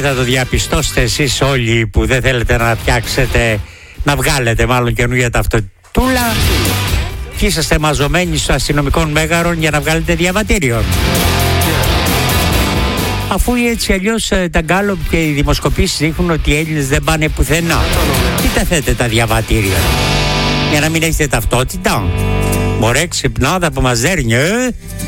θα το διαπιστώσετε εσείς όλοι που δεν θέλετε να φτιάξετε, να βγάλετε μάλλον καινούργια ταυτοτούλα και είσαστε μαζωμένοι στο αστυνομικό μέγαρο για να βγάλετε διαβατήριο. Αφού έτσι αλλιώς τα γκάλοπ και οι δημοσκοπήσεις δείχνουν ότι οι Έλληνες δεν πάνε πουθενά. Τι τα θέτε τα διαβατήρια? Για να μην έχετε ταυτότητα? Μωρέ, ξυπνάτε που μας δέρνει,